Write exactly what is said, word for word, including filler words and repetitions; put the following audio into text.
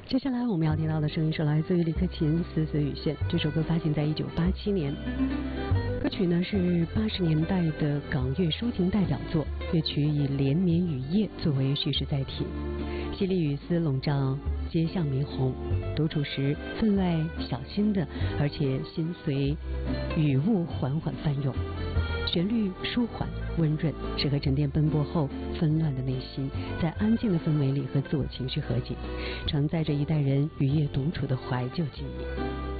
接下来我们要听到的声音是来自于李克勤《丝丝雨线》，这首歌发行在一九八七年。歌曲呢是八十年代的港乐抒情代表作，乐曲以连绵雨夜作为叙事载体，淅沥雨丝笼罩街巷霓虹，独处时分外小心的，而且心随雨雾缓缓翻涌，旋律舒缓温润，适合沉淀奔波后纷乱的内心，在安静的氛围里和自我情绪和解，承载着一代人雨夜独处的怀旧记忆。